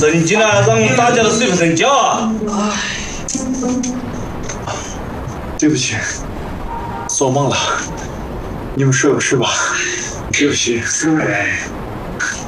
冷静啊，让我们大家都睡不成觉啊！ 对不起，做梦了。你们睡吧睡吧。 对不起，